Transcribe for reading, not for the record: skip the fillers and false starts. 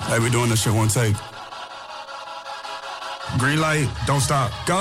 Hey, we doing this shit one take. Green light, don't stop, go.